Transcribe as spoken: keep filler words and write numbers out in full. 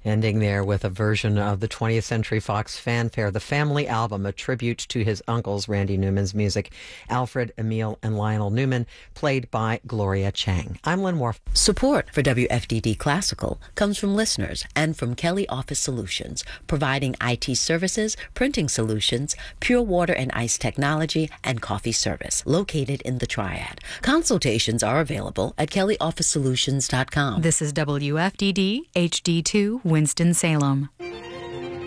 Ending there with a version of the twentieth Century Fox fanfare, the Family Album, a tribute to his uncles, Randy Newman's music, Alfred, Emil, and Lionel Newman, played by Gloria Chang. I'm Lynn Wharf. Support for W F D D Classical comes from listeners and from Kelly Office Solutions, providing I T services, printing solutions, pure water and ice technology, and coffee service, located in the Triad. Consultations are available at kelly office solutions dot com. This is W F D D H D two Winston-Salem.